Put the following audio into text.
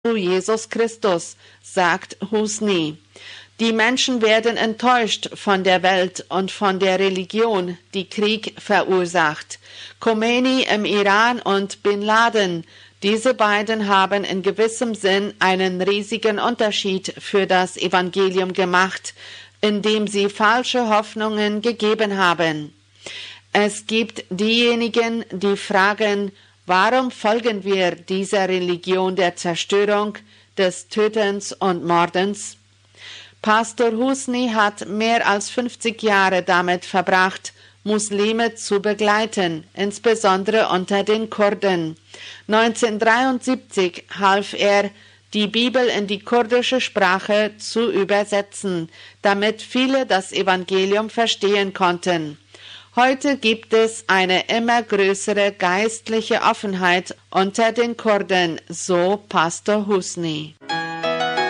Jesus Christus, sagt Husni. Die Menschen werden enttäuscht von der Welt und von der Religion, die Krieg verursacht. Khomeini im Iran und Bin Laden, diese beiden haben in gewissem Sinn einen riesigen Unterschied für das Evangelium gemacht, indem sie falsche Hoffnungen gegeben haben. Es gibt diejenigen, die fragen, warum folgen wir dieser Religion der Zerstörung, des Tötens und Mordens? Pastor Husni hat mehr als 50 Jahre damit verbracht, Muslime zu begleiten, insbesondere unter den Kurden. 1973 half er, die Bibel in die kurdische Sprache zu übersetzen, damit viele das Evangelium verstehen konnten. Heute gibt es eine immer größere geistliche Offenheit unter den Kurden, so Pastor Husni.